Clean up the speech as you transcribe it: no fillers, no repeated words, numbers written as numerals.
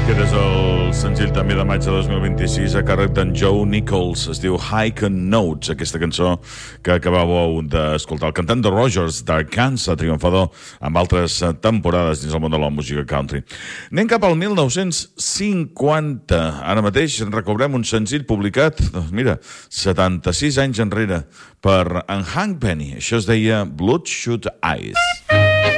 Aquest és el senzill també de maig de 2026 a càrrec d'en Joe Nichols. Es diu High Notes, aquesta cançó que acabàveu d'escoltar. El cantant de Rogers, d'Arkansas, triomfador amb altres temporades dins el món de la música country. Anem cap al 1950. Ara mateix recobrem un senzill publicat, doncs mira, 76 anys enrere, per en Hank Penny. Això es deia Bloodshot Eyes.